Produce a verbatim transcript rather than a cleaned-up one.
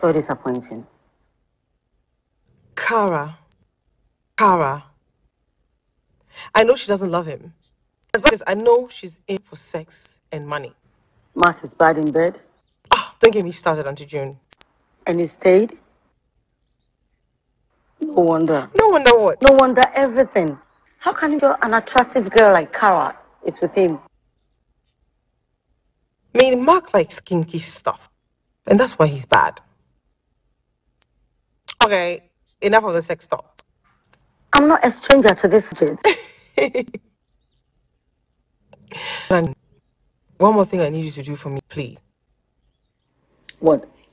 So disappointing. Kara. Kara. I know she doesn't love him. As bad as I know she's in for sex and money. Mark is bad in bed. Ah, don't get me started, Auntie June. And you stayed? No wonder. No wonder what? No wonder everything. How can you, an attractive girl like Kara is with him? I mean, Mark likes kinky stuff. And that's why he's bad. Okay, enough of the sex talk. I'm not a stranger to this shit. And one more thing I need you to do for me, please. What?